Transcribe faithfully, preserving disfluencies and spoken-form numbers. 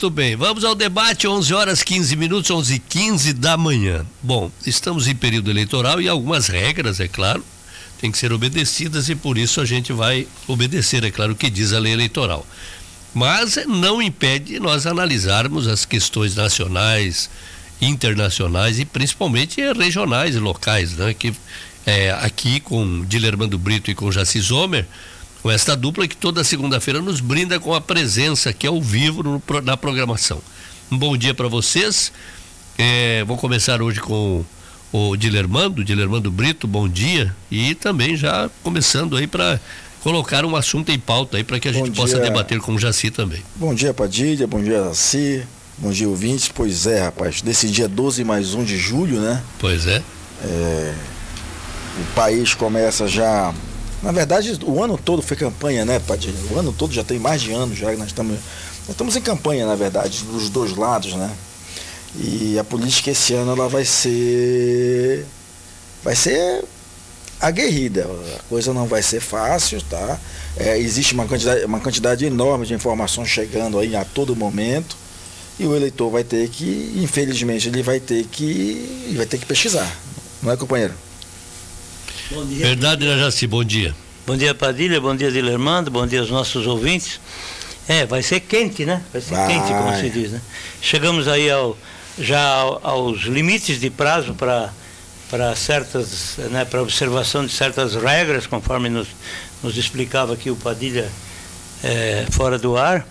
Muito bem, vamos ao debate, onze horas quinze minutos, onze e quinze da manhã. Bom, estamos em período eleitoral e algumas regras, é claro, têm que ser obedecidas e por isso a gente vai obedecer, é claro, o que diz a lei eleitoral. Mas não impede nós analisarmos as questões nacionais, internacionais e principalmente regionais e locais, né? Que é, aqui com Dilermando Brito e com Jaci Zomer, com esta dupla que toda segunda-feira nos brinda com a presença aqui ao vivo no, na programação. Um bom dia para vocês. É, vou começar hoje com o Dilermando, Dilermando Brito, bom dia. E também já começando aí para colocar um assunto em pauta aí para que a gente possa debater com o Jaci também. Bom dia, Padilha, bom dia, Jaci, bom dia, ouvintes. Pois é, rapaz, desse dia doze mais um de julho, né? Pois é. É o país começa já. Na verdade, o ano todo foi campanha, né, Padilha? O ano todo já tem mais de ano já, nós estamos, nós estamos em campanha, na verdade, dos dois lados, né? E a política esse ano, ela vai ser, vai ser aguerrida, a coisa não vai ser fácil, tá? É, existe uma quantidade, uma quantidade enorme de informações chegando aí a todo momento, e o eleitor vai ter que, infelizmente, ele vai ter que, ele vai ter que pesquisar, não é, companheiro? Bom dia. Verdade, né, Jaci? Bom dia. Bom dia, Padilha, bom dia, Dilermando, bom dia aos nossos ouvintes. É, vai ser quente, né? Vai ser vai. quente, como se diz, né? Chegamos aí ao, já aos limites de prazo para para certas, né, para observação de certas regras, conforme nos, nos explicava aqui o Padilha é, fora do ar.